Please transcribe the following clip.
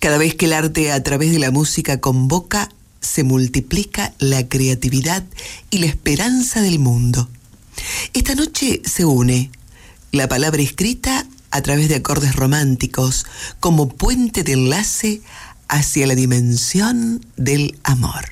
Cada vez que el arte a través de la música convoca, se multiplica la creatividad y la esperanza del mundo. Esta noche se une la palabra escrita a través de acordes románticos como puente de enlace hacia la dimensión del amor.